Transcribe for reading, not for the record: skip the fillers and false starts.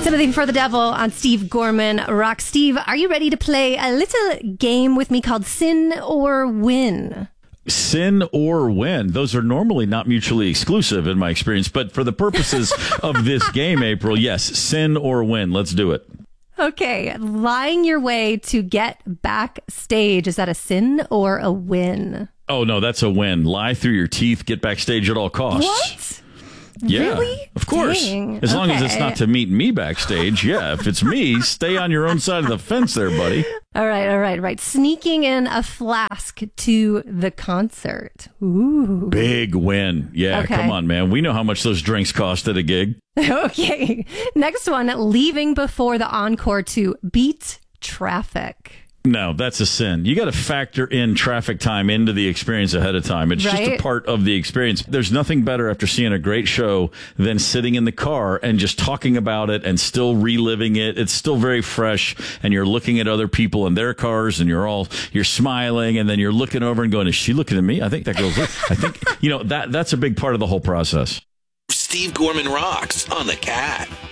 Sympathy for the Devil on Steve Gorman Rock. Steve, are you ready to play a little game with me called Sin or Win? Sin or win. Those are normally not mutually exclusive in my experience, but for the purposes of this game, April, yes, sin or win. Let's do it. Okay, lying your way to get backstage. Is that a sin or a win? Oh, no, that's a win. Lie through your teeth, get backstage at all costs. What? Yeah, Really? of course. Dang. As long as it's Okay. not to meet me backstage. Yeah, if it's me, stay on your own side of the fence there, buddy. All right. Sneaking in a flask to the concert. Ooh. Big win. Yeah, Okay. Come on, man. We know how much those drinks cost at a gig. Okay. Next one, leaving before the encore to beat traffic. No, that's a sin. You got to factor in traffic time into the experience ahead of time. It's just a Right. part of the experience. There's nothing better after seeing a great show than sitting in the car and just talking about it and still reliving it. It's still very fresh, and you're looking at other people in their cars, and you're smiling, and then you're looking over and going, "Is she looking at me? I think that girl's I think that's a big part of the whole process." Steve Gorman Rocks on the Cat.